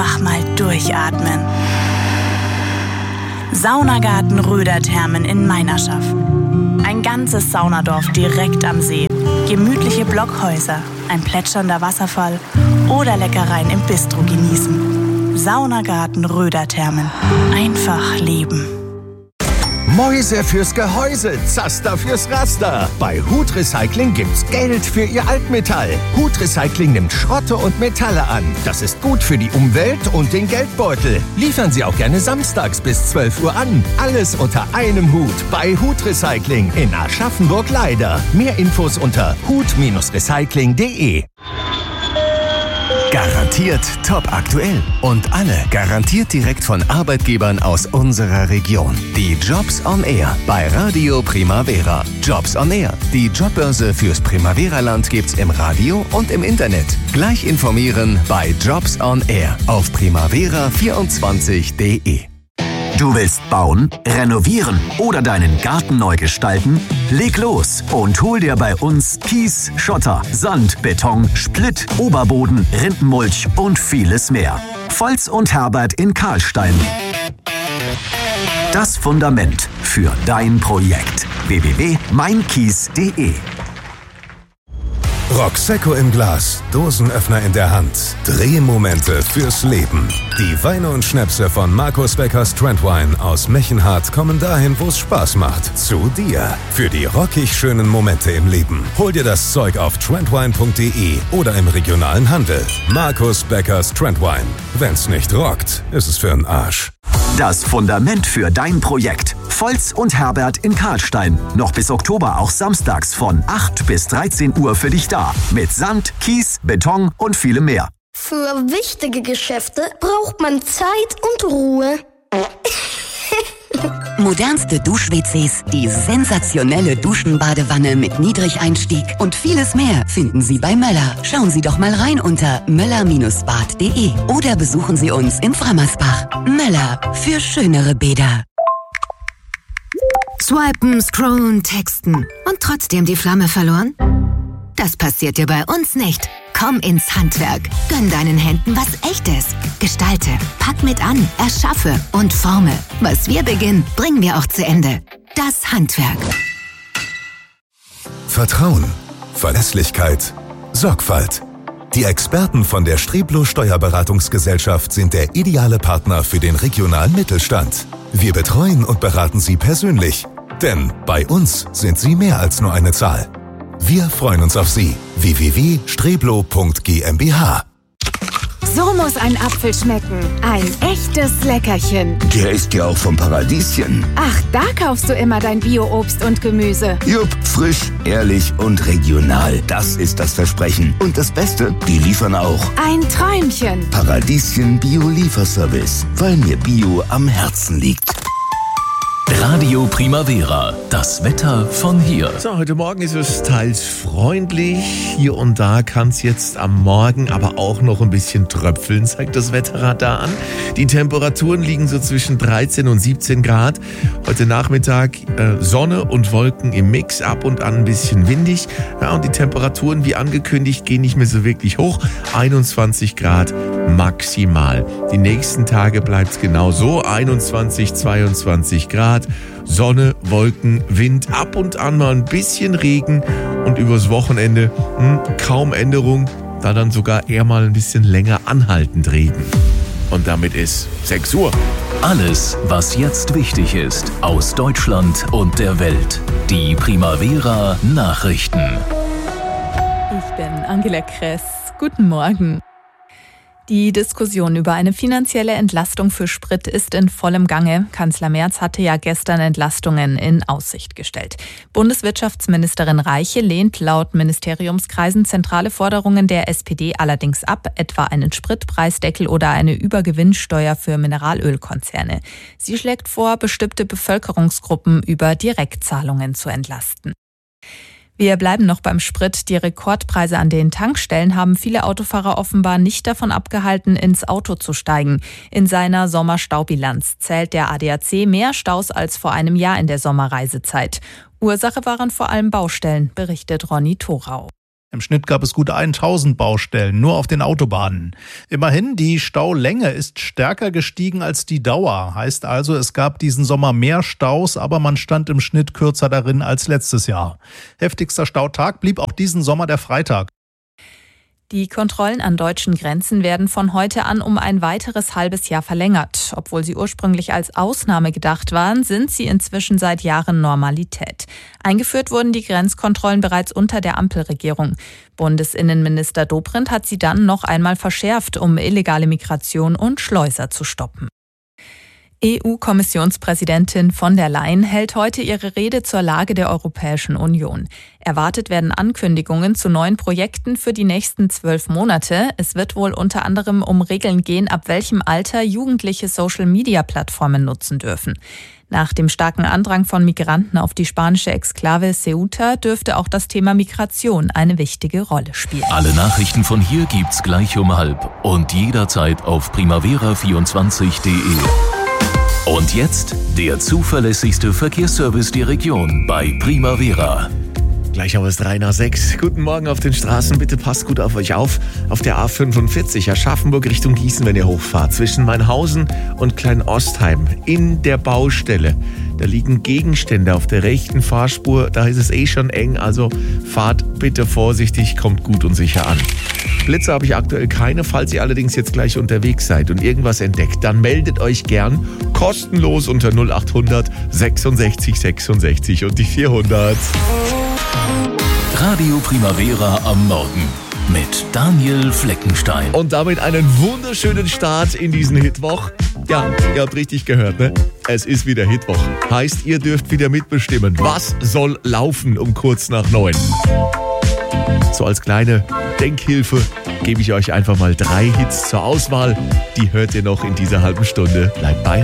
einfach mal durchatmen. Saunagarten Röderthermen in Meinerschaff. Ein ganzes Saunadorf direkt am See. Gemütliche Blockhäuser, ein plätschernder Wasserfall oder Leckereien im Bistro genießen. Saunagarten Röderthermen. Einfach leben. Mäuse fürs Gehäuse, Zaster fürs Raster. Bei Hut Recycling gibt's Geld für Ihr Altmetall. Hut Recycling nimmt Schrotte und Metalle an. Das ist gut für die Umwelt und den Geldbeutel. Liefern Sie auch gerne samstags bis 12 Uhr an. Alles unter einem Hut bei Hut Recycling in Aschaffenburg-Leider. Mehr Infos unter hut-recycling.de. Garantiert top aktuell und alle garantiert direkt von Arbeitgebern aus unserer Region. Die Jobs on Air bei Radio Primavera. Jobs on Air. Die Jobbörse fürs Primavera-Land gibt's im Radio und im Internet. Gleich informieren bei Jobs on Air auf primavera24.de. Du willst bauen, renovieren oder deinen Garten neu gestalten? Leg los und hol dir bei uns Kies, Schotter, Sand, Beton, Splitt, Oberboden, Rindenmulch und vieles mehr. Volz und Herbert in Karlstein. Das Fundament für dein Projekt. www.meinkies.de. Roxecco im Glas, Dosenöffner in der Hand, Drehmomente fürs Leben. Die Weine und Schnäpse von Markus Beckers Trendwine aus Mechenhardt kommen dahin, wo es Spaß macht. Zu dir. Für die rockig schönen Momente im Leben. Hol dir das Zeug auf trendwine.de oder im regionalen Handel. Markus Beckers Trendwine. Wenn's nicht rockt, ist es für'n Arsch. Das Fundament für dein Projekt. Volz und Herbert in Karlstein. Noch bis Oktober auch samstags von 8 bis 13 Uhr für dich da. Mit Sand, Kies, Beton und vielem mehr. Für wichtige Geschäfte braucht man Zeit und Ruhe. Modernste Dusch-WCs, die sensationelle Duschenbadewanne mit Niedrigeinstieg und vieles mehr finden Sie bei Möller. Schauen Sie doch mal rein unter möller-bad.de oder besuchen Sie uns in Frammersbach. Möller, für schönere Bäder. Swipen, scrollen, texten und trotzdem die Flamme verloren? Das passiert dir bei uns nicht. Komm ins Handwerk. Gönn deinen Händen was Echtes. Gestalte, pack mit an, erschaffe und forme. Was wir beginnen, bringen wir auch zu Ende. Das Handwerk. Vertrauen, Verlässlichkeit, Sorgfalt. Die Experten von der Streblo Steuerberatungsgesellschaft sind der ideale Partner für den regionalen Mittelstand. Wir betreuen und beraten Sie persönlich. Denn bei uns sind Sie mehr als nur eine Zahl. Wir freuen uns auf Sie. www.streblo.gmbh. So muss ein Apfel schmecken. Ein echtes Leckerchen. Der ist ja auch vom Paradieschen. Ach, da kaufst du immer dein Bio-Obst und Gemüse. Jupp, frisch, ehrlich und regional. Das ist das Versprechen. Und das Beste, die liefern auch. Ein Träumchen. Paradieschen Bio-Lieferservice. Weil mir Bio am Herzen liegt. Radio Primavera, das Wetter von hier. So, heute Morgen ist es teils freundlich. Hier und da kann es jetzt am Morgen aber auch noch ein bisschen tröpfeln, zeigt das Wetterradar an. Die Temperaturen liegen so zwischen 13 und 17 Grad. Heute Nachmittag Sonne und Wolken im Mix, ab und an ein bisschen windig. Ja, und die Temperaturen, wie angekündigt, gehen nicht mehr so wirklich hoch. 21 Grad maximal. Die nächsten Tage bleibt es genau so, 21, 22 Grad. Sonne, Wolken, Wind, ab und an mal ein bisschen Regen und übers Wochenende kaum Änderung, da dann sogar eher mal ein bisschen länger anhaltend Regen. Und damit ist 6 Uhr. Alles, was jetzt wichtig ist, aus Deutschland und der Welt. Die Primavera Nachrichten. Ich bin Angela Kress. Guten Morgen. Die Diskussion über eine finanzielle Entlastung für Sprit ist in vollem Gange. Kanzler Merz hatte ja gestern Entlastungen in Aussicht gestellt. Bundeswirtschaftsministerin Reiche lehnt laut Ministeriumskreisen zentrale Forderungen der SPD allerdings ab, etwa einen Spritpreisdeckel oder eine Übergewinnsteuer für Mineralölkonzerne. Sie schlägt vor, bestimmte Bevölkerungsgruppen über Direktzahlungen zu entlasten. Wir bleiben noch beim Sprit. Die Rekordpreise an den Tankstellen haben viele Autofahrer offenbar nicht davon abgehalten, ins Auto zu steigen. In seiner Sommerstaubilanz zählt der ADAC mehr Staus als vor einem Jahr in der Sommerreisezeit. Ursache waren vor allem Baustellen, berichtet Ronny Thorau. Im Schnitt gab es gut 1000 Baustellen, nur auf den Autobahnen. Immerhin, die Staulänge ist stärker gestiegen als die Dauer. Heißt also, es gab diesen Sommer mehr Staus, aber man stand im Schnitt kürzer darin als letztes Jahr. Heftigster Stautag blieb auch diesen Sommer der Freitag. Die Kontrollen an deutschen Grenzen werden von heute an um ein weiteres halbes Jahr verlängert. Obwohl sie ursprünglich als Ausnahme gedacht waren, sind sie inzwischen seit Jahren Normalität. Eingeführt wurden die Grenzkontrollen bereits unter der Ampelregierung. Bundesinnenminister Dobrindt hat sie dann noch einmal verschärft, um illegale Migration und Schleuser zu stoppen. EU-Kommissionspräsidentin von der Leyen hält heute ihre Rede zur Lage der Europäischen Union. Erwartet werden Ankündigungen zu neuen Projekten für die nächsten 12 Monate. Es wird wohl unter anderem um Regeln gehen, ab welchem Alter Jugendliche Social-Media-Plattformen nutzen dürfen. Nach dem starken Andrang von Migranten auf die spanische Exklave Ceuta dürfte auch das Thema Migration eine wichtige Rolle spielen. Alle Nachrichten von hier gibt's gleich um 12 und jederzeit auf primavera24.de. Und jetzt der zuverlässigste Verkehrsservice der Region bei Primavera. Gleich haben wir es 3:06. Guten Morgen auf den Straßen. Bitte passt gut auf euch auf. Auf der A45 Aschaffenburg Richtung Gießen, wenn ihr hochfahrt. Zwischen Mainhausen und Kleinostheim in der Baustelle. Da liegen Gegenstände auf der rechten Fahrspur. Da ist es schon eng. Also fahrt bitte vorsichtig, kommt gut und sicher an. Blitze habe ich aktuell keine. Falls ihr allerdings jetzt gleich unterwegs seid und irgendwas entdeckt, dann meldet euch gern kostenlos unter 0800 66 66 und die 400. Radio Primavera am Morgen mit Daniel Fleckenstein. Und damit einen wunderschönen Start in diesen Hitwoch. Ja, ihr habt richtig gehört, ne? Es ist wieder Hitwoch. Heißt, ihr dürft wieder mitbestimmen. Was soll laufen um kurz nach 9? So als kleine Denkhilfe gebe ich euch einfach mal 3 Hits zur Auswahl. Die hört ihr noch in dieser halben Stunde. Bleibt bei